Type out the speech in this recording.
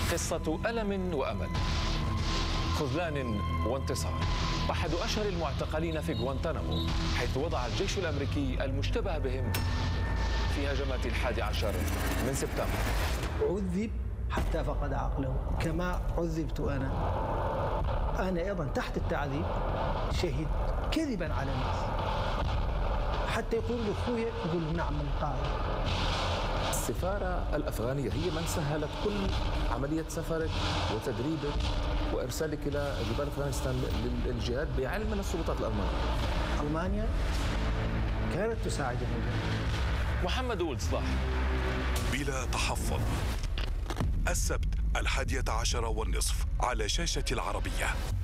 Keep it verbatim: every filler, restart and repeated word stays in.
قصة ألم وأمل، خذلان وانتصار. أحد أشهر المعتقلين في غوانتانامو، حيث وضع الجيش الأمريكي المشتبه بهم في هجمات الحادي عشر من سبتمبر. عذب حتى فقد عقله كما عذبت أنا. أنا أيضا تحت التعذيب شهد كذبا على الناس، حتى يقول لأخويا يقول نعم القائد. السفارة الأفغانية هي من سهلت كل عملية سفرك وتدريبك وإرسالك إلى جبال أفغانستان للجهاد بعلم من السلطات الألمانية. ألمانيا كانت تساعدني. محمد ولد صلاح. بلا تحفظ، السبت الحادية عشر والنصف على شاشة العربية.